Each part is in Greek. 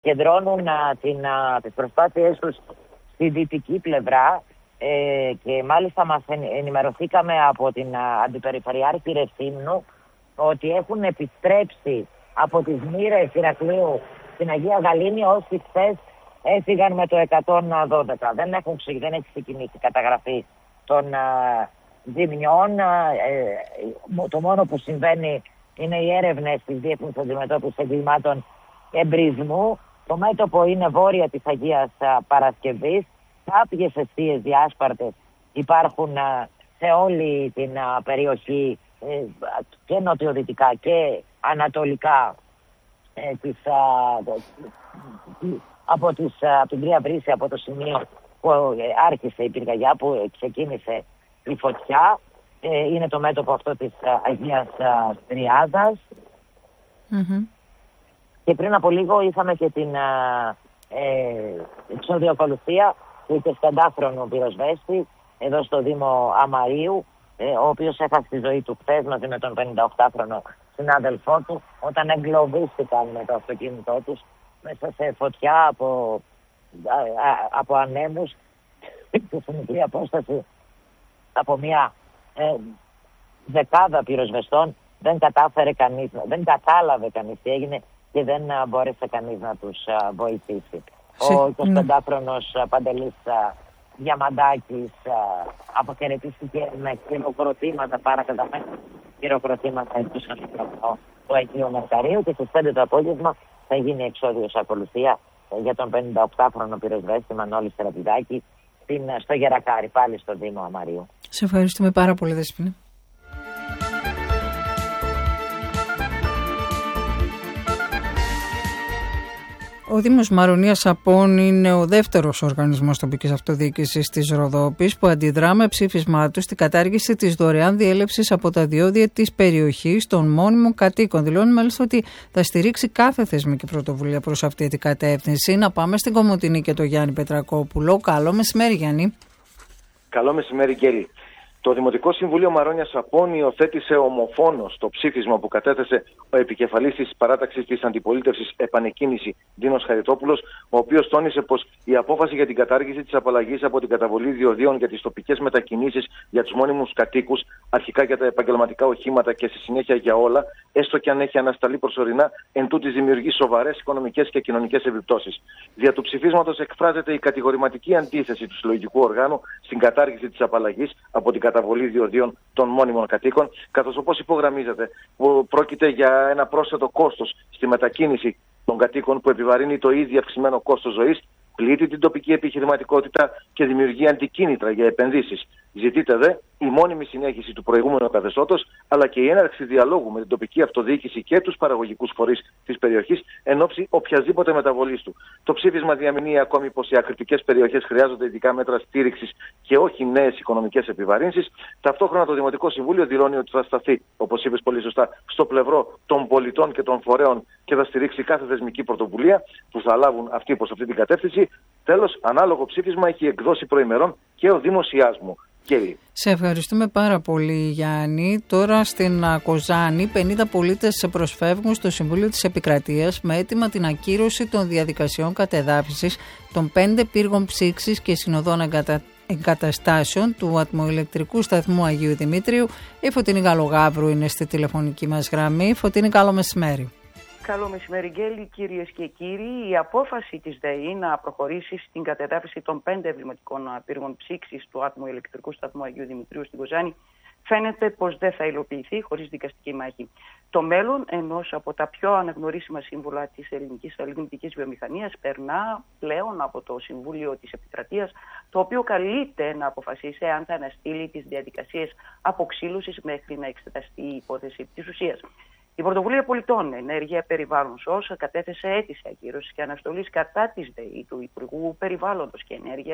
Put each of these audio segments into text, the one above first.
κεντρώνουν τις προσπάθειές τους στη δυτική πλευρά και μάλιστα μας ενημερωθήκαμε από την Αντιπεριφερειάρχη Ρεθύμνου ότι έχουν επιστρέψει από τις Μοίρες Ηρακλείου στην Αγία Γαλήνη όσοι χθες έφυγαν με το 112. Δεν έχει ξεκινήσει η καταγραφή των ζημιών. Το μόνο που συμβαίνει είναι οι έρευνες της Διεθνούς Αντιμετώπισης Εγκλημάτων Εμπρισμού. Το μέτωπο είναι βόρεια της Αγίας Παρασκευής. Κάποιες αιστείες διάσπαρτες υπάρχουν σε όλη την περιοχή και νοτιοδυτικά και ανατολικά από την Τρία Βρύση, από το σημείο που άρχισε η πυρκαγιά, που ξεκίνησε η φωτιά. Είναι το μέτωπο αυτό της Αγίας Τριάδας. Και πριν από λίγο είχαμε και την εξωδιοκολουθία του 65χρονου πυροσβέστη εδώ στο Δήμο Αμαρίου, ο οποίος έχασε τη ζωή του χθες μαζί με τον 58χρονο συνάδελφό του, όταν εγκλωβίστηκαν με το αυτοκίνητό τους μέσα σε φωτιά από ανέμους και σε μικρή απόσταση από μια δεκάδα πυροσβεστών. Δεν κατάλαβε κανείς τι έγινε και δεν μπόρεσε κανείς να τους βοηθήσει. Ο 25χρονος Παντελής Διαμαντάκης αποχαιρετίστηκε με χειροκροτήματα, παρακαταμένα χειροκροτήματα εκτός του Αγίου Μαρκαρίου, και στις 5 το απόγευμα θα γίνει εξώδιος ακολουθία για τον 58χρονο πυροσβέστη Μανώλη Στρατιδάκη στο Γερακάρι, πάλι στο Δήμο Αμαρίου. Σε ευχαριστούμε πάρα πολύ, Δεσποιნა. Ο Δήμος Μαρονίας Απών είναι ο δεύτερος οργανισμός τοπικής αυτοδιοίκησης της Ροδόπης που αντιδρά με ψήφισμά του στην κατάργηση της δωρεάν διέλευσης από τα διόδια της περιοχής των μόνιμων κατοίκων. Δηλώνει μάλιστα ότι θα στηρίξει κάθε θεσμική πρωτοβουλία προς αυτή την κατεύθυνση. Να πάμε στην Κομοτηνή και τον Γιάννη Πετρακόπουλο. Καλό μεσημέρι, Γιάννη. Καλό μεσημέρι, Γκέλη. Το Δημοτικό Συμβούλιο Μαρόνιας Απών υιοθέτησε ομοφόνος το ψήφισμα που κατέθεσε ο επικεφαλής της παράταξης της αντιπολίτευσης Επανεκκίνηση, Δίνος Χαριτόπουλος, ο οποίος τόνισε πως η απόφαση για την κατάργηση της απαλλαγής από την καταβολή διοδίων για τις τοπικές μετακινήσεις για τους μόνιμους κατοίκους, αρχικά για τα επαγγελματικά οχήματα και στη συνέχεια για όλα, έστω και αν έχει ανασταλεί προσωρινά, εντούτοις δημιουργεί σοβαρές οικονομικές και κοινωνικές επιπτώσεις. Δια του ψηφίσματος εκφράζεται η κατηγορηματική αντίθεση του συλλογικού οργάνου στην κατάργηση της απαλλαγής από την καταβολή διοδίων των μόνιμων κατοίκων, καθώς, όπως υπογραμμίζεται, πρόκειται για ένα πρόσθετο κόστος στη μετακίνηση των κατοίκων που επιβαρύνει το ήδη αυξημένο κόστος ζωής, πλήττει την τοπική επιχειρηματικότητα και δημιουργεί αντικίνητρα για επενδύσεις. Ζητείται δε η μόνιμη συνέχιση του προηγούμενου καθεστώτος, αλλά και η έναρξη διαλόγου με την τοπική αυτοδιοίκηση και τους παραγωγικούς φορείς της περιοχής εν ώψη οποιασδήποτε μεταβολής του. Το ψήφισμα διαμηνύει ακόμη πως οι ακριτικές περιοχές χρειάζονται ειδικά μέτρα στήριξης και όχι νέες οικονομικές επιβαρύνσεις. Ταυτόχρονα το Δημοτικό Συμβούλιο δηλώνει ότι θα σταθεί, όπως είπες πολύ σωστά, στο πλευρό των πολιτών και των φορέων και θα στηρίξει κάθε θεσμική πρωτοβουλία που θα λάβουν αυτοί προς αυτή την κατεύθυνση. Τέλος, ανάλογο ψήφισμα έχει εκδώσει προημερών και ο Δήμος Ιάσμου. Σε ευχαριστούμε πάρα πολύ, Γιάννη. Τώρα στην Κοζάνη 50 πολίτες προσφεύγουν στο Συμβούλιο της Επικρατείας με αίτημα την ακύρωση των διαδικασιών κατεδάφισης των 5 πύργων ψήξης και συνοδών εγκαταστάσεων του ατμοηλεκτρικού σταθμού Αγίου Δημήτριου. Η Φωτεινή Γαλογάβρου είναι στη τηλεφωνική μας γραμμή. Φωτεινή, καλό μεσημέρι. Καλό μεσημέρι, Γκέλη, κυρίες και κύριοι. Η απόφαση της ΔΕΗ να προχωρήσει στην κατεδάφιση των 5 εμβληματικών πύργων ψήξης του άτμου-ηλεκτρικού σταθμού Αγίου Δημητρίου στην Κοζάνη φαίνεται πως δεν θα υλοποιηθεί χωρίς δικαστική μάχη. Το μέλλον ενός από τα πιο αναγνωρίσιμα σύμβολα της ελληνικής αλληλεγγύης βιομηχανίας περνά πλέον από το Συμβούλιο της Επικρατείας, το οποίο καλείται να αποφασίσει αν θα αναστείλει τις διαδικασίες αποξύλωσης μέχρι να εξεταστεί η υπόθεση της ουσίας. Η Πρωτοβουλία Πολιτών, Ενέργεια, Περιβάλλον, ΣΟΣ, κατέθεσε αίτηση ακύρωσης και αναστολής κατά της ΔΕΗ του Υπουργού Περιβάλλοντος και Ενέργειας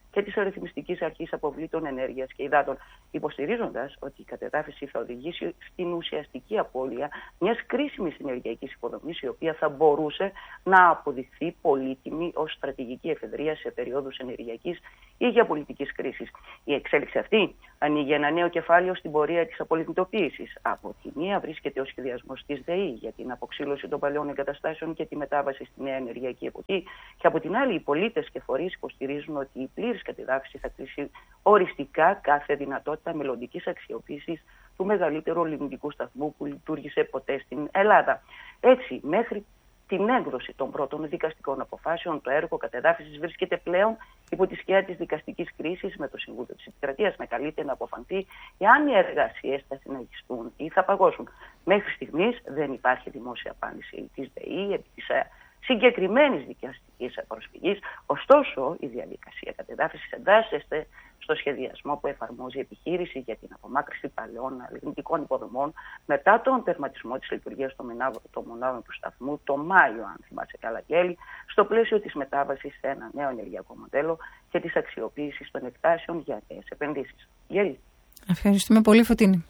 και της Ρυθμιστικής Αρχής Αποβλήτων Ενέργειας και Υδάτων, υποστηρίζοντας ότι η κατεδάφιση θα οδηγήσει στην ουσιαστική απώλεια μιας κρίσιμης ενεργειακής υποδομής, η οποία θα μπορούσε να αποδειχθεί πολύτιμη ως στρατηγική εφεδρεία σε περίοδους ενεργειακής ή γεωπολιτικής κρίσης. Η εξέλιξη αυτή ανοίγει ένα νέο κεφάλαιο στην πορεία της απολυτοποίησης. Από τη μία βρίσκεται ο σχεδιασμός της ΔΕΗ για την αποξύλωση των παλαιών εγκαταστάσεων και τη μετάβαση στη νέα ενεργειακή εποχή, και από την άλλη οι πολίτες και φορείς υποστηρίζουν ότι η πλήρης κατεδάφιση θα κλείσει οριστικά κάθε δυνατότητα μελλοντικής αξιοποίησης του μεγαλύτερου λιμνικού σταθμού που λειτουργήσε ποτέ στην Ελλάδα. Έτσι, μέχρι την έκδοση των πρώτων δικαστικών αποφάσεων, το έργο κατεδάφισης βρίσκεται πλέον υπό τη σκιά της δικαστικής κρίσης, με το Συμβούλιο της Επικρατείας να καλείται να αποφανθεί εάν οι εργασίες θα συνεχιστούν ή θα παγώσουν. Μέχρι στιγμής δεν υπάρχει δημόσια απάντηση της ΔΕΗ επί της συγκεκριμένης δικαστικής προσφυγής. Ωστόσο, η διαδικασία κατεδάφισης εντάσσεται στο σχεδιασμό που εφαρμόζει η επιχείρηση για την απομάκρυνση παλαιών λιγνητικών υποδομών μετά τον τερματισμό της λειτουργίας των μονάδων του σταθμού το Μάιο, αν θυμάσαι καλά, Γέλη, στο πλαίσιο της μετάβασης σε ένα νέο ενεργειακό μοντέλο και της αξιοποίησης των εκτάσεων για νέες επενδύσεις. Γέλη. Ευχαριστούμε πολύ, Φωτίνη.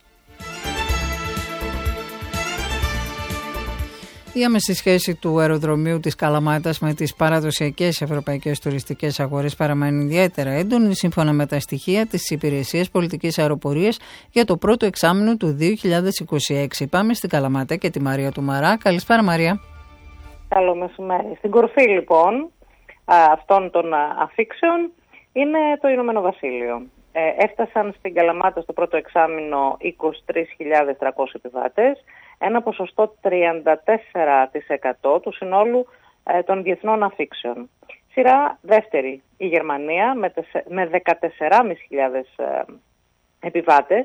Η άμεση σχέση του αεροδρομίου της Καλαμάτας με τις παραδοσιακές ευρωπαϊκές τουριστικές αγορές παραμένει ιδιαίτερα έντονη, σύμφωνα με τα στοιχεία της Υπηρεσίας Πολιτικής Αεροπορίας για το πρώτο εξάμηνο του 2026. Πάμε στην Καλαμάτα και τη Μαρία του Μαρά. Καλησπέρα, Μαρία. Καλό μεσημέρι. Στην κορφή λοιπόν αυτών των αφήξεων είναι το Ηνωμένο Βασίλειο. Έφτασαν στην Καλαμάτα στο πρώτο εξάμηνο 23.300 επιβάτες, ένα ποσοστό 34% του συνόλου των διεθνών αφήξεων. Σειρά δεύτερη η Γερμανία με 14.500 επιβάτες,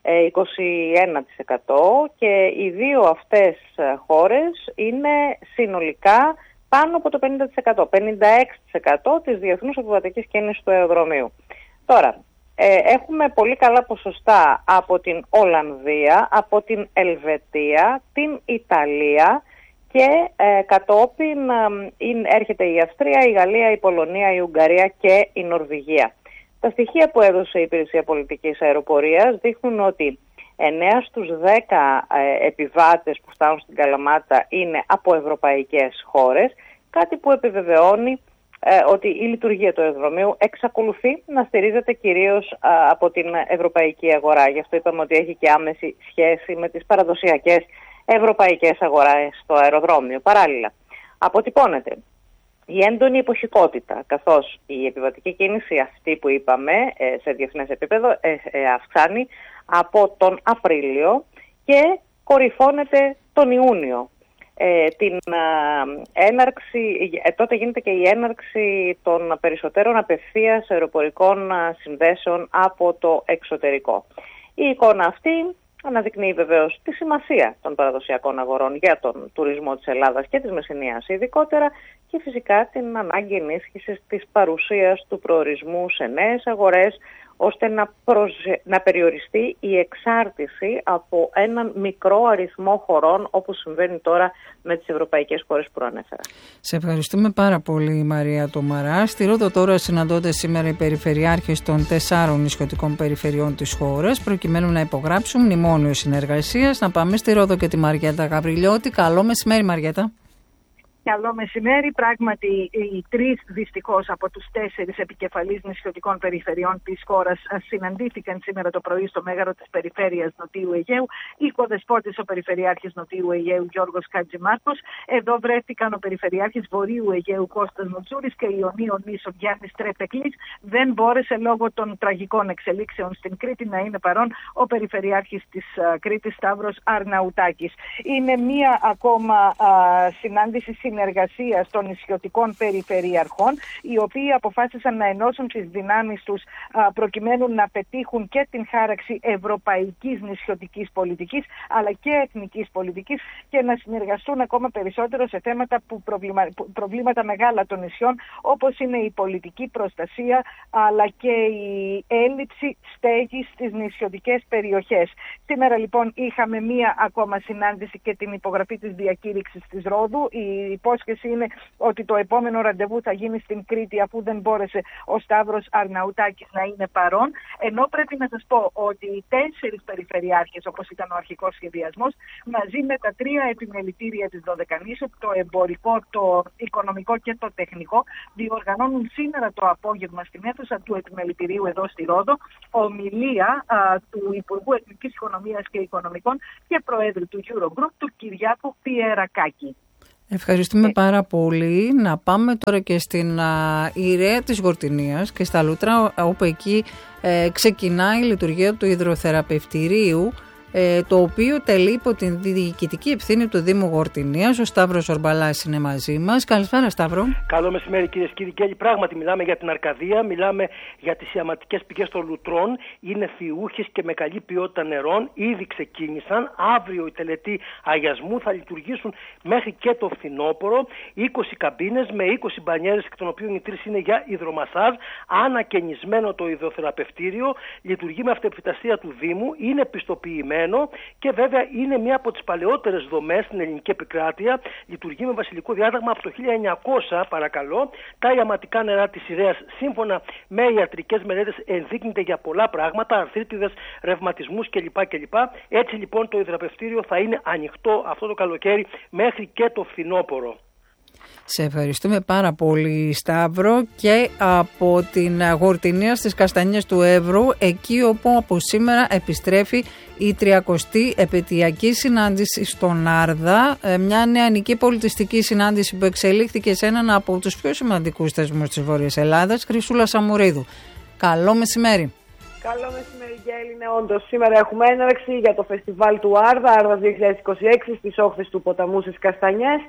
21%, και οι δύο αυτές χώρες είναι συνολικά πάνω από το 50%, 56% της διεθνούς επιβατικής κίνησης του αεροδρομίου. Τώρα, έχουμε πολύ καλά ποσοστά από την Ολλανδία, από την Ελβετία, την Ιταλία και κατόπιν έρχεται η Αυστρία, η Γαλλία, η Πολωνία, η Ουγγαρία και η Νορβηγία. Τα στοιχεία που έδωσε η Υπηρεσία Πολιτικής Αεροπορίας δείχνουν ότι 9 στους 10 επιβάτες που φτάνουν στην Καλαμάτα είναι από ευρωπαϊκές χώρες, κάτι που επιβεβαιώνει ότι η λειτουργία του αεροδρομίου εξακολουθεί να στηρίζεται κυρίως από την ευρωπαϊκή αγορά. Γι' αυτό είπαμε ότι έχει και άμεση σχέση με τις παραδοσιακές ευρωπαϊκές αγορές στο αεροδρόμιο. Παράλληλα, αποτυπώνεται η έντονη εποχικότητα, καθώς η επιβατική κίνηση αυτή που είπαμε σε διεθνές επίπεδο αυξάνει από τον Απρίλιο και κορυφώνεται τον Ιούνιο. Τότε γίνεται και η έναρξη των περισσότερων απευθείας αεροπορικών συνδέσεων από το εξωτερικό. Η εικόνα αυτή αναδεικνύει βεβαίως τη σημασία των παραδοσιακών αγορών για τον τουρισμό της Ελλάδας και της Μεσσηνίας ειδικότερα, και φυσικά την ανάγκη ενίσχυσης της παρουσίας του προορισμού σε νέες αγορές, ώστε να περιοριστεί η εξάρτηση από έναν μικρό αριθμό χωρών, όπως συμβαίνει τώρα με τις ευρωπαϊκές χώρες που προανέφερα. Σε ευχαριστούμε πάρα πολύ, Μαρία Τομαρά. Στη Ρόδο τώρα συναντώνται σήμερα οι περιφερειάρχες των 4 νησιωτικών περιφερειών της χώρας, προκειμένου να υπογράψουν μνημόνιο συνεργασίας. Να πάμε στη Ρόδο και τη Μαριέτα Γαβριλιώτη. Καλό μεσημέρι, Μαριέτα. Καλό μεσημέρι. Πράγματι, οι 3 δυστυχώς από τους 4 επικεφαλείς νησιωτικών περιφερειών της χώρας συναντήθηκαν σήμερα το πρωί στο μέγαρο της περιφέρειας Νοτιού Αιγαίου. Οικοδεσπότης ο Περιφερειάρχης Νοτιού Αιγαίου Γιώργος Χατζημάρκος. Εδώ βρέθηκαν ο Περιφερειάρχης Βορείου Αιγαίου Κώστας Νοτσούρης και Ιωνίων Νήσων Γιάννης Τρεφεκλής. Δεν μπόρεσε λόγω των τραγικών εξελίξεων στην Κρήτη να είναι παρόν ο Περιφερειάρχης της Κρήτης Σταύρος Αρναουτάκης. Είναι μία ακόμα συνάντηση συνεργασίας των νησιωτικών περιφερειαρχών, οι οποίοι αποφάσισαν να ενώσουν τις δυνάμεις τους προκειμένου να πετύχουν και την χάραξη ευρωπαϊκής νησιωτικής πολιτικής αλλά και εθνικής πολιτικής και να συνεργαστούν ακόμα περισσότερο σε θέματα προβλήματα μεγάλα των νησιών, όπως είναι η πολιτική προστασία αλλά και η έλλειψη στέγης στις νησιωτικές περιοχές. Σήμερα λοιπόν είχαμε μία ακόμα συνάντηση και την υπογραφή της διακήρυξης της Ρόδου. Η υπόσχεση είναι ότι το επόμενο ραντεβού θα γίνει στην Κρήτη, αφού δεν μπόρεσε ο Σταύρος Αρναουτάκης να είναι παρόν. Ενώ πρέπει να σας πω ότι οι 4 περιφερειάρχες, όπως ήταν ο αρχικός σχεδιασμός, μαζί με τα 3 επιμελητήρια της Δωδεκανήσου, το εμπορικό, το οικονομικό και το τεχνικό, διοργανώνουν σήμερα το απόγευμα στην αίθουσα του επιμελητηρίου εδώ στη Ρόδο ομιλία του Υπουργού Εθνικής Οικονομίας και Οικονομικών και Προέδρου του Eurogroup, του Κυριάκου Πιερακάκη. Ευχαριστούμε πάρα πολύ. Να πάμε τώρα και στην Ιρέα της Γορτινίας και στα Λούτρα, όπου εκεί ξεκινάει η λειτουργία του υδροθεραπευτηρίου, το οποίο τελεί υπό την διοικητική ευθύνη του Δήμου Γορτινίας. Ο Σταύρος Ορμπαλάς είναι μαζί μας. Καλησπέρα, Σταύρο. Καλό μεσημέρι, κυρίες και κύριοι. Πράγματι, μιλάμε για την Αρκαδία, μιλάμε για τις ιαματικές πηγές των Λουτρών. Είναι φιούχες και με καλή ποιότητα νερών. Ήδη ξεκίνησαν. Αύριο η τελετή αγιασμού θα λειτουργήσουν μέχρι και το φθινόπωρο. 20 καμπίνες με 20 μπανιέρες, εκ των οποίων οι 3 είναι για υδρομασάζ. Ανακαινισμένο το υδροθεραπευτήριο. Λειτουργεί με αυτοεπιτασία του Δήμου. Είναι πιστοποιημένο. Και βέβαια είναι μία από τις παλαιότερες δομές στην ελληνική επικράτεια. Λειτουργεί με βασιλικό διάταγμα από το 1900, παρακαλώ. Τα ιαματικά νερά της Ιρέας, σύμφωνα με ιατρικές μελέτες, ενδείκνυται για πολλά πράγματα, αρθρίτιδες, ρευματισμούς κλπ. Έτσι λοιπόν το υδροθεραπευτήριο θα είναι ανοιχτό αυτό το καλοκαίρι μέχρι και το φθινόπωρο. Σε ευχαριστούμε πάρα πολύ, Σταύρο. Και από την Γορτινία στις Καστανιές του Εύρου, εκεί όπου από σήμερα επιστρέφει η 30η επαιτειακή συνάντηση στον Άρδα, μια νεανική πολιτιστική συνάντηση που εξελίχθηκε σε έναν από τους πιο σημαντικούς θεσμούς της Βόρειας Ελλάδας, Χρυσούλα Σαμουρίδου. Καλό μεσημέρι. Καλό μεσημέρι, Γέλη. Ναι, όντως, σήμερα έχουμε έναρξη για το φεστιβάλ του Άρδα 2026, στις όχθες του ποταμού στις Καστανιές.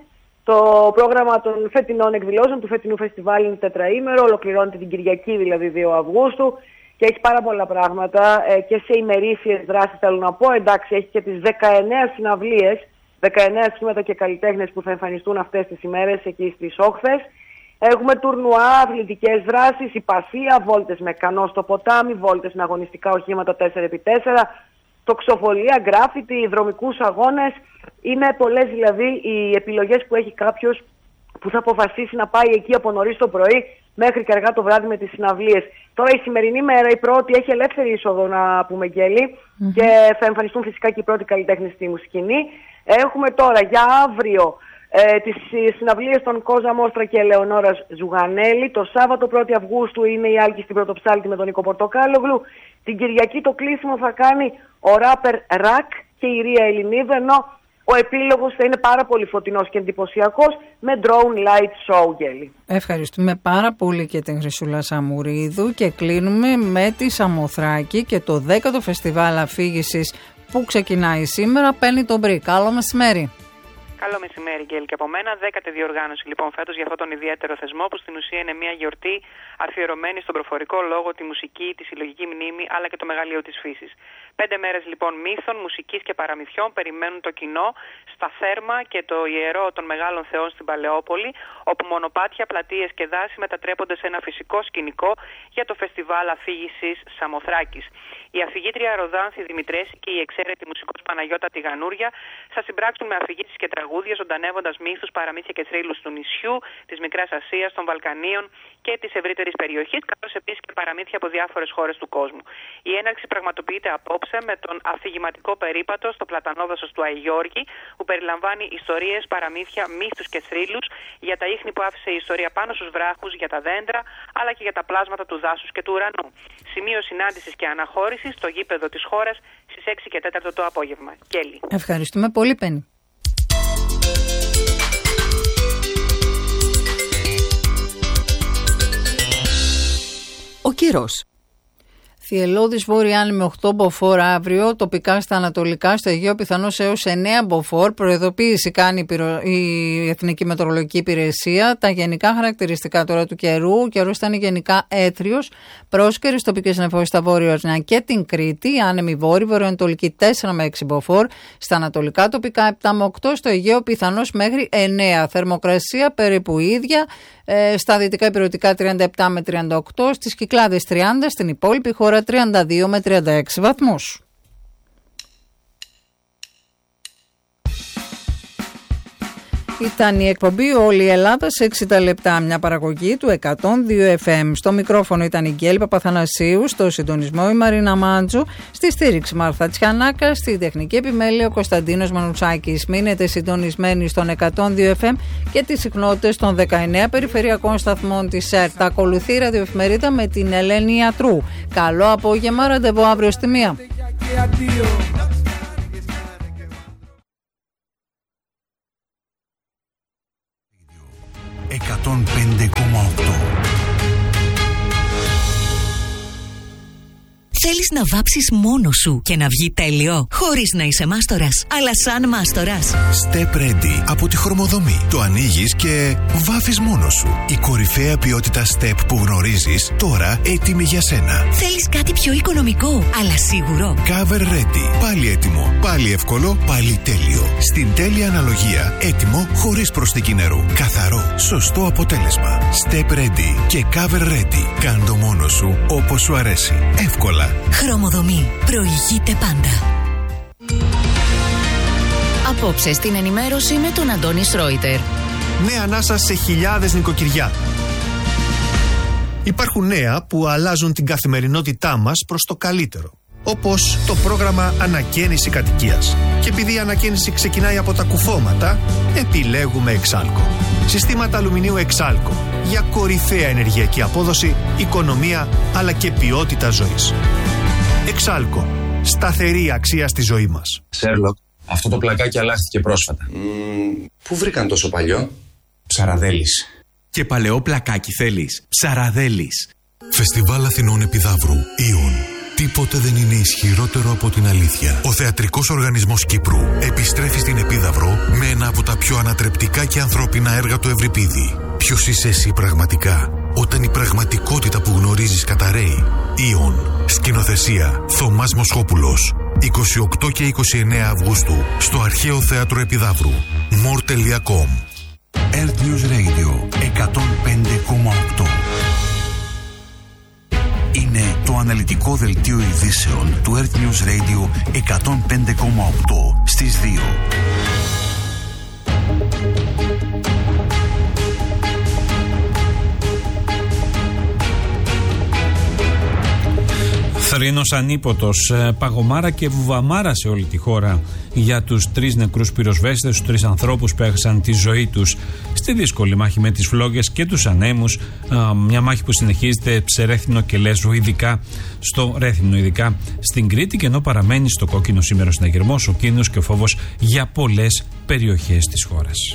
Το πρόγραμμα των φετινών εκδηλώσεων, του φετινού φεστιβάλ, είναι τετραήμερο, ολοκληρώνεται την Κυριακή, δηλαδή 2 Αυγούστου, και έχει πάρα πολλά πράγματα και σε ημερήσιες δράσεις, θέλω να πω. Εντάξει, έχει και τις 19 συναυλίες, 19 σχήματα και καλλιτέχνες που θα εμφανιστούν αυτές τις ημέρες εκεί στις όχθες. Έχουμε τουρνουά, αθλητικές δράσεις, υπασία, βόλτες με κανό στο ποτάμι, βόλτες με αγωνιστικά οχήματα 4x4, τοξοβολία, γκράφιτι, δρομικούς αγώνες. Είναι πολλές δηλαδή οι επιλογές που έχει κάποιος που θα αποφασίσει να πάει εκεί από νωρίς το πρωί μέχρι και αργά το βράδυ με τις συναυλίες. Τώρα η σημερινή μέρα, η πρώτη, έχει ελεύθερη είσοδο, να πούμε, Γέλη, και θα εμφανιστούν φυσικά και οι πρώτοι καλλιτέχνες στη σκηνή. Έχουμε τώρα για αύριο τις συναυλίες των Κόζα Μόστρα και Ελεονόρας Ζουγανέλη. Το Σάββατο 1η Αυγούστου είναι η Άλκη στην Πρωτοψάλτη με τον Νίκο Πορτοκάλογλου. Την Κυριακή το κλείσιμο θα κάνει ο ράπερ Ρακ και η Ρία Ελληνίδου, ενώ ο επίλογος θα είναι πάρα πολύ φωτεινός και εντυπωσιακός με drone light show, Γέλη. Ευχαριστούμε πάρα πολύ και την Χρυσούλα Σαμουρίδου και κλείνουμε με τη Σαμοθράκη και το 10ο φεστιβάλ αφήγησης που ξεκινάει σήμερα παίρνει τον μπρι. Καλό μεσημέρι. Καλό μεσημέρι, Γκέλ, και από μένα. 10η διοργάνωση λοιπόν φέτος για αυτόν τον ιδιαίτερο θεσμό, που στην ουσία είναι μια γιορτή αφιερωμένη στον προφορικό λόγο, τη μουσική, τη συλλογική μνήμη αλλά και το μεγαλείο της φύσης. 5 μέρες λοιπόν μύθων, μουσικής και παραμυθιών περιμένουν το κοινό στα Θέρμα και το ιερό των Μεγάλων Θεών στην Παλαιόπολη, όπου μονοπάτια, πλατείες και δάση μετατρέπονται σε ένα φυσικό σκηνικό για το φεστιβάλ αφήγησης Σαμοθράκης. Η αφηγήτρια Ροδάνθη Δημητρέση και η εξαίρετη μουσικός Παναγιώτα Τηγανούρια θα συμπράξουν με αφηγήσεις και τραγούδια, ζωντανεύοντας μύθους, παραμύθια και θρύλους του νησιού, της Μικράς Ασίας, των Βαλκανίων και της ευρύτερης περιοχής, καθώς επίσης και παραμύθια από διάφορες χώρες του κόσμου. Η έναρξη πραγματοποιείται απόψε με τον αφηγηματικό περίπατο στο πλατανόδασος του Αϊγιώργη, που περιλαμβάνει ιστορίες, παραμύθια, μύθους και θρύλους για τα ίχνη που άφησε η ιστορία πάνω στους βράχους, για τα δέντρα, αλλά και για τα πλάσματα του δάσους και του ουρανού. Σημείο συνάντησης και αναχώρησης στο γήπεδο της χώρας στις 6 και 4 το απόγευμα. Κέλλη. Ευχαριστούμε πολύ, Πέννη. Ο καιρός. Θυελλώδης βόρεια άνεμη 8 μποφόρ αύριο, τοπικά στα ανατολικά, στο Αιγαίο πιθανώς έως 9 μποφόρ. Προειδοποίηση κάνει η Εθνική Μετεωρολογική Υπηρεσία. Τα γενικά χαρακτηριστικά τώρα του καιρού. Ο καιρός ήταν γενικά έθριος, πρόσκαιρες τοπικές νεφώσεις στα βόρεια και την Κρήτη. Άνεμη βόρεια, βορειοανατολική 4 με 6 μποφόρ. Στα ανατολικά τοπικά 7 με 8, στο Αιγαίο πιθανώς μέχρι 9. Θερμοκρασία περίπου ίδια. Στα δυτικά υπηρετικά 37 με 38, στις Κυκλάδες 30, στην υπόλοιπη χώρα 32 με 36 βαθμούς. Ήταν η εκπομπή Όλη η Ελλάδα σε 60 λεπτά, μια παραγωγή του 102 FM. Στο μικρόφωνο ήταν η Γκέλη Παπαθανασίου, στο συντονισμό η Μαρίνα Μάντζου, στη στήριξη Μάρθα Τσιανάκα, στη τεχνική επιμέλεια ο Κωνσταντίνος Μανουτσάκης. Μείνετε συντονισμένοι στον 102 FM και τις συχνότητες των 19 περιφερειακών σταθμών της ΕΡΤ. Ακολουθεί η ραδιοεφημερίδα με την Ελένη Ιατρού. Καλό απόγευμα, ραντεβού αύριο στη 1. 105,8. Θέλεις να βάψεις μόνος σου και να βγει τέλειο, χωρίς να είσαι μάστορας, αλλά σαν μάστορας. Step Ready από τη Χρωμοδομή. Το ανοίγεις και βάφεις μόνος σου. Η κορυφαία ποιότητα Step που γνωρίζεις, τώρα έτοιμη για σένα. Θέλεις κάτι πιο οικονομικό, αλλά σίγουρο. Cover Ready. Πάλι έτοιμο, πάλι εύκολο, πάλι τέλειο. Στην τέλεια αναλογία, έτοιμο χωρίς προσθήκη νερού. Καθαρό, σωστό αποτέλεσμα. Step Ready και Cover Ready. Κάντο μόνος σου όπως σου αρέσει. Εύκολα. Χρωμοδομή. Προηγείται πάντα. Απόψε στην ενημέρωση με τον Αντώνη Σρόιτερ. Νέα ανάσα σε χιλιάδες νοικοκυριά. Υπάρχουν νέα που αλλάζουν την καθημερινότητά μας προς το καλύτερο. Όπως το πρόγραμμα Ανακαίνιση Κατοικίας. Και επειδή η ανακαίνιση ξεκινάει από τα κουφώματα, επιλέγουμε Εξάλκο. Συστήματα αλουμινίου Εξάλκο για κορυφαία ενεργειακή απόδοση, οικονομία αλλά και ποιότητα ζωής. Εξάλκο. Σταθερή αξία στη ζωή μας. Σέρλοκ, αυτό το πλακάκι αλλάχθηκε πρόσφατα. Πού βρήκαν τόσο παλιό? Ψαραδέλης. Και παλαιό πλακάκι θέλεις? Ψαραδέλης. Φεστιβάλ Αθηνών Επιδαύρου. Ιον. Τίποτε δεν είναι ισχυρότερο από την αλήθεια. Ο Θεατρικός Οργανισμός Κύπρου επιστρέφει στην Επίδαυρο με ένα από τα πιο ανατρεπτικά και ανθρώπινα έργα του Ευρυπίδη. Ποιος είσαι εσύ πραγματικά, όταν η πραγματικότητα που γνωρίζεις καταραίει? Ιον. Σκηνοθεσία Θωμάς Μοσχόπουλος. 28 και 29 Αυγούστου στο Αρχαίο Θέατρο Επιδαύρου. more.com. Earth News Radio 105,8. Είναι το αναλυτικό δελτίο ειδήσεων του Earth News Radio 105,8 στις 2. Θρήνος ανίποτος, παγωμάρα και βουβαμάρα σε όλη τη χώρα για τους 3 νεκρούς πυροσβέστες, τους 3 ανθρώπους που έχασαν τη ζωή τους στη δύσκολη μάχη με τις φλόγες και τους ανέμους, μια μάχη που συνεχίζεται σε Ρέθυμνο και Λέσβο, ειδικά στο Ρέθυμνο, ειδικά στην Κρήτη, και ενώ παραμένει στο κόκκινο σήμερα ο συναγερμός, ο κίνδυνος και ο φόβος για πολλές περιοχές της χώρας.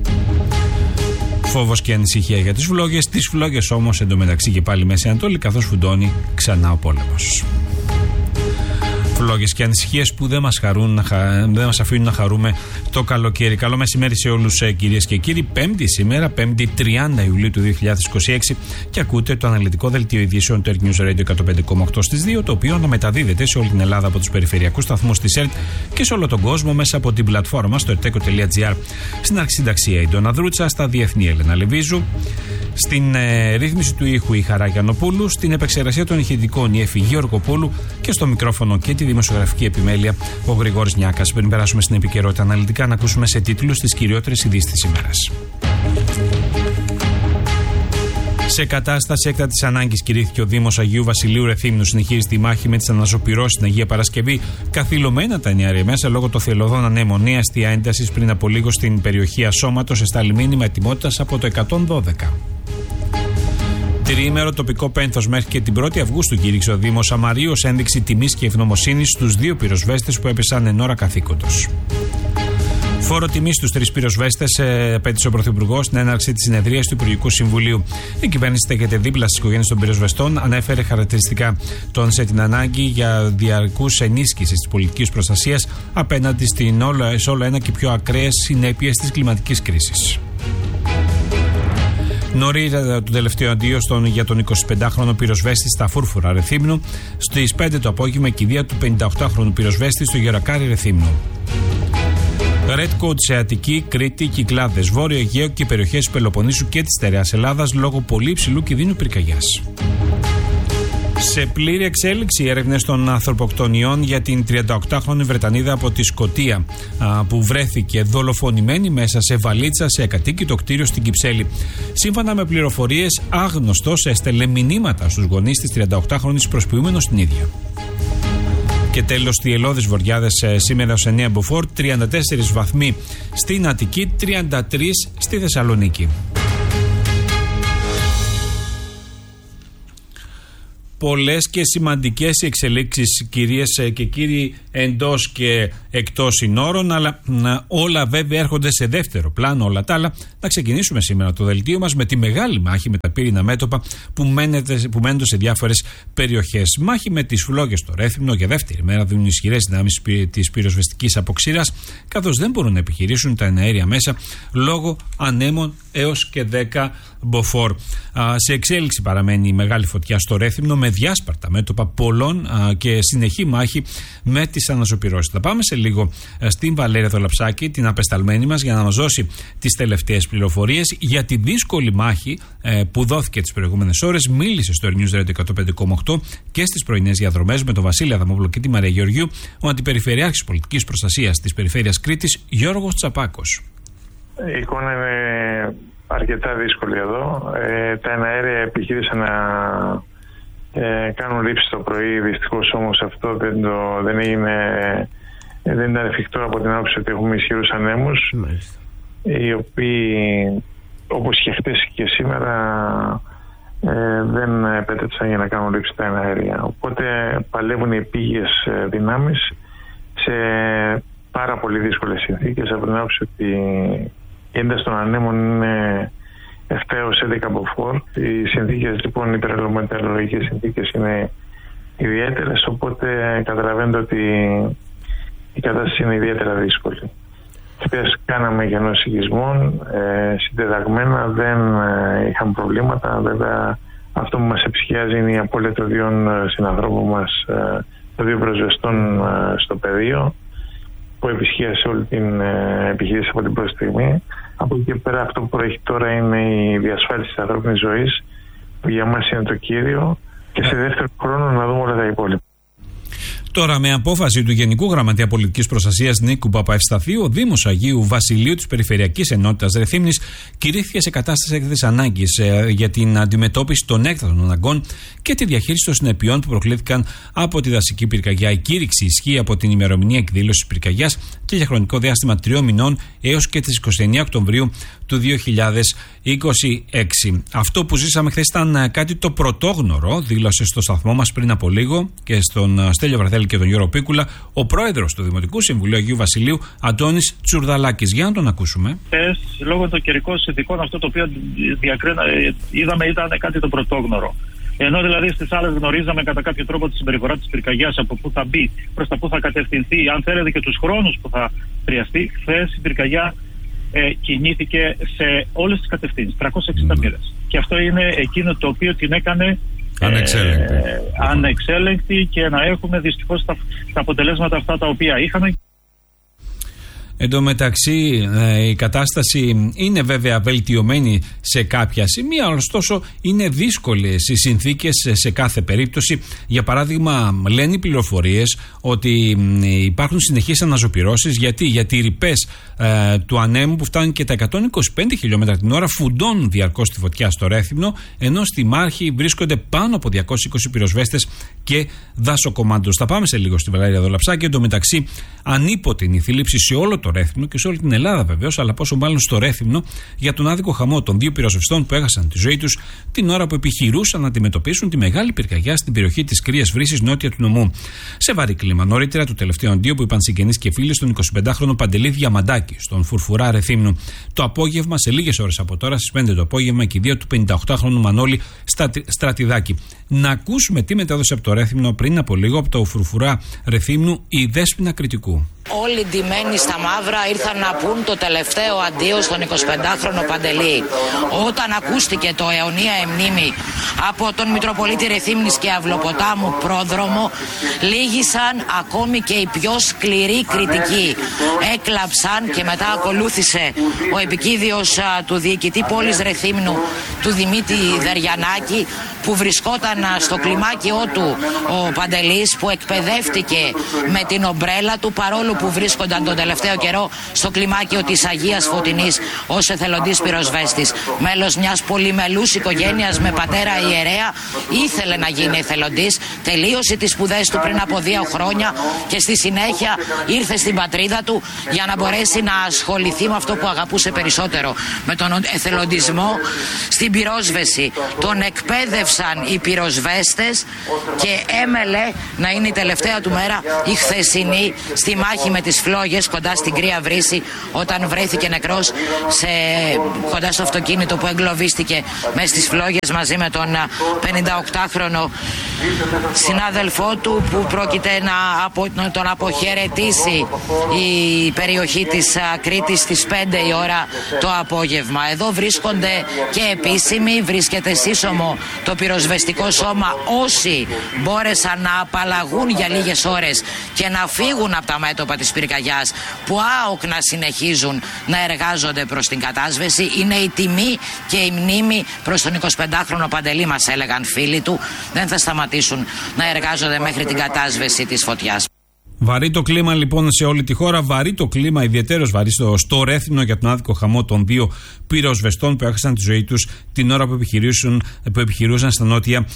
Φόβος και ανησυχία για τις φλόγες όμως εντωμεταξύ και πάλι Μέση Ανατολή, καθώς φουντώνει ξανά ο πόλεμος. Φλόγες και ανησυχίες που δεν μας αφήνουν να χαρούμε το καλοκαίρι. Καλό μεσημέρι σε όλους, κυρίες και κύριοι. Πέμπτη σήμερα, 5η 30 Ιουλίου του 2026, και ακούτε το αναλυτικό δελτίο ειδήσεων του Earth News Radio 105,8 στις 2, το οποίο αναμεταδίδεται σε όλη την Ελλάδα από τους περιφερειακούς σταθμούς της ΕΡΤ και σε όλο τον κόσμο μέσα από την πλατφόρμα στο erteco.gr. Στην αρχισυνταξία η Ντόνα Δρούτσα, στα διεθνή Έλενα Λεβίζου, στην ρύθμιση του ήχου η Χαρά Γιαννοπούλου, στην επεξεργασία των ηχητικών η Εφη Γεωργοπούλου και στο μικρόφωνο και τη δημοσιογραφική επιμέλεια ο Γρηγόρης Νιάκας. Πριν περάσουμε στην επικαιρότητα αναλυτικά, να ακούσουμε σε τίτλους τις κυριότερες ειδήσεις της ημέρας. Σε κατάσταση έκτακτης ανάγκης κηρύχθηκε ο Δήμος Αγίου Βασιλείου Ρεθύμνου. Συνεχίζει τη μάχη με τις αναζωπυρώσεις στην Αγία Παρασκευή. Καθυλωμένα τα νεαρία μέσα λόγω των θελωδών ανέμων. Νέα αστεία έντασης πριν από λίγο στην περιοχή Ασώματος, εστάλει μήνυμα ετοιμότητας από το 112. Τριήμερο τοπικό πένθος μέχρι και την 1η Αυγούστου κήρυξε ο Δήμος Αμαρίου ως ένδειξη τιμής και ευγνωμοσύνης στους 2 πυροσβέστες που έπεσαν εν ώρα καθήκοντος. Φόρο τιμή στους 3 πυροσβέστες απέτησε ο Πρωθυπουργός στην έναρξη της συνεδρίας του Υπουργικού Συμβουλίου. Η κυβέρνηση στέκεται δίπλα στις οικογένειες των πυροσβεστών, ανέφερε χαρακτηριστικά τόνισε την ανάγκη για διαρκούς ενίσχυσης της πολιτικής προστασίας απέναντι σε όλο ένα και πιο ακραίες συνέπειες της κλιματικής κρίσης. Νωρίτερα το τελευταίο αντίο για τον 25χρονο πυροσβέστη στα Φούρφουρα Ρεθύμνου. Στις 5 το απόγευμα η κηδεία του 58χρονου πυροσβέστη στο Γερακάρι Ρεθύμνου. Red Code σε Αττική, Κρήτη, Κυκλάδες, Βόρειο Αιγαίο και περιοχές Πελοποννήσου και της Στερεάς Ελλάδας λόγω πολύ υψηλού κινδύνου πυρκαγιάς. Σε πλήρη εξέλιξη οι έρευνες των ανθρωποκτονιών για την 38χρονη Βρετανίδα από τη Σκωτία που βρέθηκε δολοφονημένη μέσα σε βαλίτσα σε ακατοίκητο κτίριο στην Κυψέλη. Σύμφωνα με πληροφορίες, άγνωστος έστελε μηνύματα στους γονείς της 38χρονης προσποιούμενος την ίδια. Και τέλος, θυελλώδεις βοριάδες σήμερα σε 9 μποφόρ, 34 βαθμοί στην Αττική, 33 στη Θεσσαλονίκη. Πολλές και σημαντικές εξελίξεις, κυρίες και κύριοι, εντός και εκτός συνόρων, αλλά όλα βέβαια έρχονται σε δεύτερο πλάνο, όλα τα άλλα. Να ξεκινήσουμε σήμερα το δελτίο μας με τη μεγάλη μάχη με τα πύρινα μέτωπα που μένονται σε διάφορες περιοχές. Μάχη με τις φλόγες στο Ρέθυμνο για δεύτερη μέρα δίνουν ισχυρές δυνάμεις της πυροσβεστικής αποξήρας, καθώς δεν μπορούν να επιχειρήσουν τα εναέρια μέσα λόγω ανέμων έως και 10 μποφόρ. Σε εξέλιξη παραμένει η μεγάλη φωτιά στο Ρέθυμνο με διάσπαρτα μέτωπα πολλών και συνεχή μάχη με τις αναζωπυρώσεις. Θα πάμε σε λίγο στην Βαλέρια Δολαψάκη, την απεσταλμένη μας, για να μας δώσει τις τελευταίες πληροφορίες για τη δύσκολη μάχη που δόθηκε τις προηγούμενες ώρες. Μίλησε στο News Radio 105,8 και στις πρωινές διαδρομές με τον Βασίλη Αδαμόπουλο και τη Μαρία Γεωργίου ο Αντιπεριφερειάρχης Πολιτικής Προστασίας της Περιφέρειας Κρήτης, Γιώργος Τσαπάκος. Η εικόνα είναι αρκετά δύσκολη εδώ. Τα εναέρια επιχείρησαν να κάνουν λήψη το πρωί. Δυστυχώς όμως αυτό δεν ήταν εφικτό από την άποψη ότι έχουμε ισχυρούς ανέμους, οι οποίοι, όπως και χτες και σήμερα, δεν επέτρεψαν για να κάνουν λήψη τα εναέρια. Οπότε παλεύουν οι επίγειες δυνάμεις σε πάρα πολύ δύσκολες συνθήκες, από την άποψη ότι η ένταση των ανέμων είναι 7 έως 11 μποφόρ. Οι συνθήκες, λοιπόν, οι μετεωρολογικές συνθήκες είναι ιδιαίτερες, οπότε καταλαβαίνετε ότι η κατάσταση είναι ιδιαίτερα δύσκολη. Χθες κάναμε γεννός οικισμών, συντεταγμένα, δεν είχαμε προβλήματα. Βέβαια, αυτό που μας εψυχιάζει είναι η απώλεια των δύο συνανθρώπων μας, των δύο προσβεστών στο πεδίο, που επισχύασε όλη την επιχείρηση από την πρώτη στιγμή. Από εκεί και πέρα, αυτό που προέχει τώρα είναι η διασφάλιση της ανθρώπινης ζωής, που για μας είναι το κύριο, και σε δεύτερο χρόνο να δούμε όλα τα υπόλοιπα. Τώρα, με απόφαση του Γενικού Γραμματέα Πολιτικής Προστασίας Νίκου Παπαευσταθίου, ο Δήμος Αγίου Βασιλείου της Περιφερειακής Ενότητας Ρεθύμνης κηρύχθηκε σε κατάσταση έκτακτης ανάγκης για την αντιμετώπιση των έκτακτων αναγκών και τη διαχείριση των συνεπειών που προκλήθηκαν από τη δασική πυρκαγιά. Η κήρυξη ισχύει από την ημερομηνία εκδήλωσης πυρκαγιάς και για χρονικό διάστημα 3 μηνών έως και τις 29 Οκτωβρίου του 2026. Αυτό που ζήσαμε χθες ήταν κάτι το πρωτόγνωρο, δήλωσε στο σταθμό μας πριν από λίγο και στον Στέλιο Βραθέλη και τον Γιώργο Πίκουλα ο πρόεδρος του Δημοτικού Συμβουλίου Αγίου Βασιλείου, Αντώνης Τσουρδαλάκης. Για να τον ακούσουμε. Λόγω των καιρικών συνθηκών, αυτό το οποίο είδαμε ήταν κάτι το πρωτόγνωρο. Ενώ δηλαδή στις άλλες γνωρίζαμε κατά κάποιο τρόπο τη συμπεριφορά της πυρκαγιάς, από πού θα μπει, προς τα πού θα κατευθυνθεί, αν θέλετε και τους χρόνους που θα χρειαστεί. Χθες η πυρκαγιά κινήθηκε σε όλες τις κατευθύνσεις, 360 μοίρες. Και αυτό είναι εκείνο το οποίο την έκανε ανεξέλεγκτη και να έχουμε δυστυχώς τα αποτελέσματα αυτά τα οποία είχαμε. Εν τω μεταξύ, η κατάσταση είναι βέβαια βελτιωμένη σε κάποια σημεία, ωστόσο είναι δύσκολες οι συνθήκες σε κάθε περίπτωση. Για παράδειγμα, λένε οι πληροφορίες ότι υπάρχουν συνεχείς αναζωπυρώσεις. Γιατί οι ρηπές του ανέμου που φτάνουν και τα 125 χιλιόμετρα την ώρα φουντώνουν διαρκώς τη φωτιά στο Ρέθυμνο, ενώ στη Μάρχη βρίσκονται πάνω από 220 πυροσβέστες και δασοκομάντος. Θα πάμε σε λίγο στη Βαλέρια Δολαψάκη. Εν τω μεταξύ, ανίποτη είναι η θλίψη σε όλο το Ρέθυμνο και σε όλη την Ελλάδα βεβαίως, αλλά πόσο μάλλον στο Ρέθυμνο, για τον άδικο χαμό των δύο πυροσβεστών που έχασαν τη ζωή τους την ώρα που επιχειρούσαν να αντιμετωπίσουν τη μεγάλη πυρκαγιά στην περιοχή της Κρύας Βρύσης, νότια του νομού. Σε βαρύ κλίμα, νωρίτερα του τελευταίου αντίο που είπαν συγγενείς και φίλοι στον 25χρονο Παντελή Διαμαντάκη, στον Φουρφουρά Ρεθύμνου. Το απόγευμα, σε λίγες ώρες από τώρα, στις 5 το απόγευμα, και οι δύο του 58χρονου Μανώλη Στρατιδάκη. Να ακούσουμε τι μετάδοσε από το Ρέθυμνο πριν από λίγο από το Φουρφουρά Ρεθύμνου η Δέσποινα Κρητικού. Όλοι ντυμένοι στα μαύρα ήρθαν να πούν το τελευταίο αντίο στον 25χρονο Παντελή. Όταν ακούστηκε το αιωνία εμνήμη από τον Μητροπολίτη Ρεθύμνης και Αυλοποτάμου πρόδρομο, λύγησαν ακόμη και οι πιο σκληροί κριτικοί. Έκλαψαν και μετά ακολούθησε ο επικίδιος του διοικητή πόλης Ρεθύμνου, του Δημήτρη Δαριανάκη, που βρισκόταν στο κλιμάκιό του ο Παντελής, που εκπαιδεύτηκε με την ομπρέλα του, παρόλο που βρίσκονταν τον τελευταίο καιρό στο κλιμάκιο της Αγίας Φωτεινής ως εθελοντής πυροσβέστης. Μέλος μιας πολυμελούς οικογένειας με πατέρα ιερέα, ήθελε να γίνει εθελοντής, τελείωσε τις σπουδές του πριν από 2 χρόνια και στη συνέχεια ήρθε στην πατρίδα του για να μπορέσει να ασχοληθεί με αυτό που αγαπούσε περισσότερο, με τον εθελοντισμό στην πυρόσβεση. Τον εκπαίδευσαν οι πυροσβέστες και έμελε να είναι η τελευταία του μέρα η χθεσινή στη μάχη με τις φλόγες κοντά στην Κρύα Βρύση, όταν βρέθηκε νεκρός κοντά στο αυτοκίνητο που εγκλωβίστηκε μέσα στις φλόγες μαζί με τον 58χρονο συνάδελφό του, που πρόκειται να τον αποχαιρετήσει η περιοχή της Κρήτης στις 5 η ώρα το απόγευμα. Εδώ βρίσκονται και επίσημοι, βρίσκεται σύσσωμο το πυροσβεστικό σώμα, όσοι μπόρεσαν να απαλλαγούν για λίγες ώρες και να φύγουν από τα μέτωπα της πυρκαγιάς, που άοκνα συνεχίζουν να εργάζονται προς την κατάσβεση. Είναι η τιμή και η μνήμη προς τον 25χρονο Παντελή, μας έλεγαν φίλοι του. Δεν θα σταματήσουν να εργάζονται μέχρι την κατάσβεση της φωτιάς. Βαρύ το κλίμα λοιπόν σε όλη τη χώρα, βαρύ το κλίμα, ιδιαίτερος βαρύ στο Ρέθυμνο για τον άδικο χαμό των 2 πυροσβεστών που έχασαν τη ζωή τους την ώρα που επιχειρούσαν στα νότια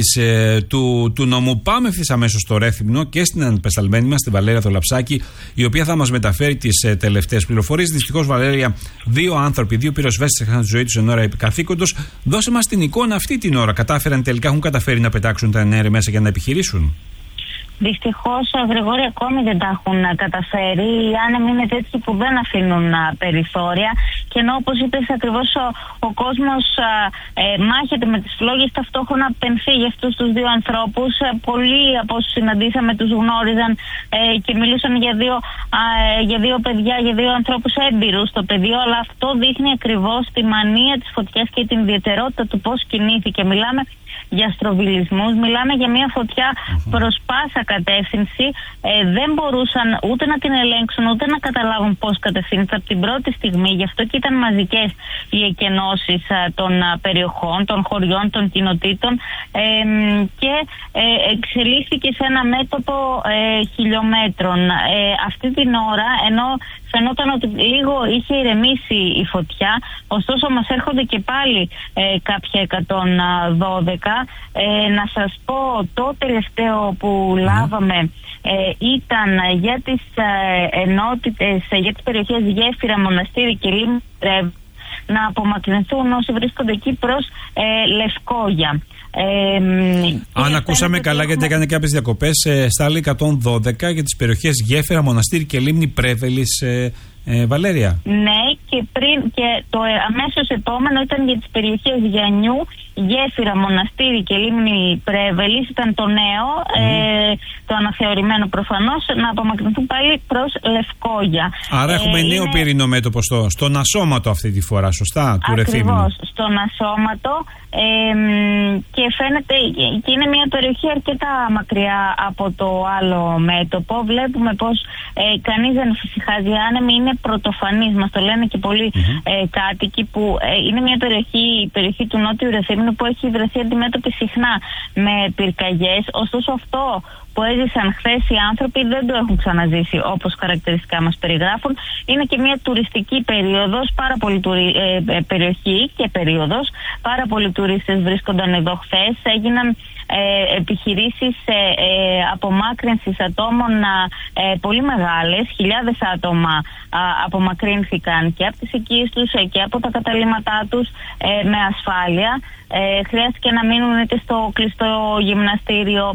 του νομού. Πάμε ευθύς αμέσως στο Ρέθυμνο και στην αντιπεσταλμένη μας, τη Βαλέρια Δολαψάκη, η οποία θα μας μεταφέρει τις τελευταίες πληροφορίες. Δυστυχώς, Βαλέρια, 2 άνθρωποι, 2 πυροσβέστες έχασαν τη ζωή τους εν ώρα επικαθήκοντος. Δώσε μας την εικόνα αυτή την ώρα. Έχουν καταφέρει να πετάξουν τα ενέργεια μέσα για να επιχειρήσουν? Δυστυχώς, Γρηγόρη, ακόμη δεν τα έχουν καταφέρει. Οι άνεμοι είναι τέτοιοι που δεν αφήνουν περιθώρια. Και ενώ, όπως είπες ακριβώς, ο κόσμος μάχεται με τις φλόγες, ταυτόχρονα πενθεί για αυτούς τους 2 ανθρώπους. Πολλοί από όσους συναντήσαμε τους γνώριζαν και μιλούσαν για 2 παιδιά, για 2 ανθρώπους έμπειρους στο πεδίο. Αλλά αυτό δείχνει ακριβώς τη μανία της φωτιάς και την ιδιαιτερότητα του πώς κινήθηκε. Μιλάμε για στροβιλισμούς, μιλάμε για μια φωτιά προς πάσα κατεύθυνση. Δεν μπορούσαν ούτε να την ελέγξουν, ούτε να καταλάβουν πώς κατευθύνεται από την πρώτη στιγμή. Γι' αυτό και ήταν μαζικές οι εκενώσεις των περιοχών, των χωριών, των κοινοτήτων, και εξελίχθηκε σε ένα μέτωπο χιλιόμετρων. Αυτή την ώρα, ενώ φαινόταν ότι λίγο είχε ηρεμήσει η φωτιά, ωστόσο μας έρχονται και πάλι κάποια 112. Να σας πω, το τελευταίο που λάβαμε ήταν για τις ενότητες, για τις περιοχές Γέφυρα, Μοναστήρι και Λίμνη να απομακρυνθούν όσοι βρίσκονται εκεί προς Λευκόγια. Αν ακούσαμε καλά, γιατί έκανε κάποιες διακοπές, στα άλλη 112 για τις περιοχές Γέφυρα, Μοναστήρι και Λίμνη Πρέβελης, Βαλέρια. Ναι, και το αμέσως επόμενο ήταν για τις περιοχές Γιαννιού, Γέφυρα, Μοναστήρι και Λίμνη Πρέβελης. Ήταν το νέο, το αναθεωρημένο προφανώς, να απομακρυνθούν πάλι προς Λευκόγια. Άρα έχουμε νέο πυρηνό μέτωπο στον Ασώματο αυτή τη φορά, σωστά, του Ρεθύμνου? Ακριβώς, στον Ασώματο, και φαίνεται και είναι μια περιοχή αρκετά μακριά από το άλλο μέτωπο. Βλέπουμε πως κανείς δεν φυσικάζει. Οι άνεμοι είναι πρωτοφανείς, μας το λένε και πολλοί κάτοικοι, που είναι μια περιοχή, η περιοχή του Νότιου Ρεθύμνου, που έχει βρεθεί αντιμέτωπη συχνά με πυρκαγιές. Ωστόσο, αυτό που έζησαν χθες οι άνθρωποι δεν το έχουν ξαναζήσει όπως χαρακτηριστικά μας περιγράφουν. Είναι και μια τουριστική περίοδος, πάρα πολύ περιοχή και περίοδος. Πάρα πολλοί τουρίστες βρίσκονταν εδώ χθες. Έγιναν επιχειρήσεις απομάκρυνσης ατόμων πολύ μεγάλες. Χιλιάδες άτομα απομακρύνθηκαν και από τις οικίες τους και από τα καταλύματά τους με ασφάλεια. Χρειάστηκε να μείνουν είτε στο κλειστό γυμναστήριο,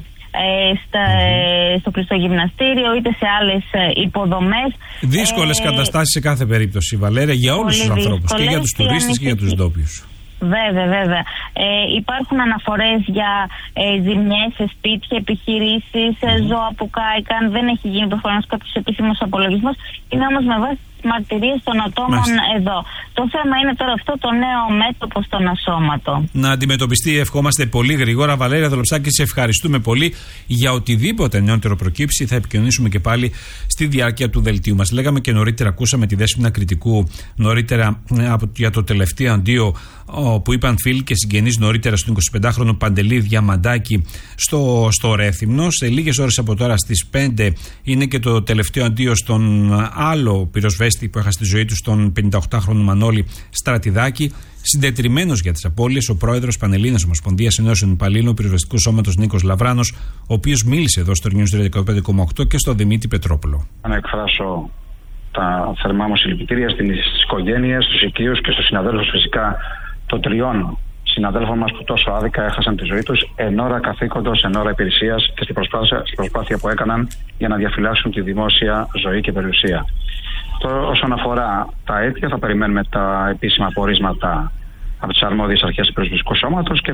στο κλειστό γυμναστήριο, είτε σε άλλες υποδομές. Δύσκολες καταστάσεις σε κάθε περίπτωση, Βαλέρια, για όλους τους ανθρώπους, και για τους τουρίστες και για τους ντόπιους. Βέβαια. Υπάρχουν αναφορές για ζημιές σε σπίτια, επιχειρήσεις, ζώα που κάηκαν. Δεν έχει γίνει προφανώς κάποιος επίσημος απολογισμός. Είναι όμως με βάση τις τις μαρτυρίες των ατόμων εδώ. Το θέμα είναι τώρα αυτό το νέο μέτωπο στον ασώματο. Να αντιμετωπιστεί, ευχόμαστε πολύ γρήγορα. Βαλέρια Δολοψάκη, σε ευχαριστούμε πολύ. Για οτιδήποτε νεότερο προκύψει, θα επικοινωνήσουμε και πάλι στη διάρκεια του δελτίου μας. Λέγαμε και νωρίτερα, ακούσαμε τη Δέσποινα Κρητικού νωρίτερα για το τελευταίο αντίο που είπαν φίλοι και συγγενείς νωρίτερα στον 25χρονο Παντελή Διαμαντάκη στο Ρέθυμνο. Σε λίγες ώρες από τώρα στις 5 είναι και το τελευταίο αντίο στον άλλο πυροσβέστη που έχασε τη ζωή του, στον 58χρονο Μανώλη Στρατιδάκη. Συντετριμμένος για τις απώλειες ο πρόεδρος Πανελλήνιας Ομοσπονδίας Ενώσεων Υπαλλήλων Πυροσβεστικού Σώματος Νίκος Λαβράνος, ο οποίος μίλησε εδώ στο News 15,8 και στο Δημήτρη Πετρόπουλο. Να εκφράσω τα θερμά μου συλληπιτήρια στις οικογένειες, στους οικείους και στους συναδέλφους φυσικά των 3 συναδέλφων μας που τόσο άδικα έχασαν τη ζωή τους εν ώρα καθήκοντος, εν ώρα υπηρεσίας και στην προσπάθεια που έκαναν για να διαφυλάξουν τη δημόσια ζωή και περιουσία. Τώρα, όσον αφορά τα αίτια, θα περιμένουμε τα επίσημα απορίσματα από τις αρμόδιες αρχές του Πυροσβεστικού Σώματος και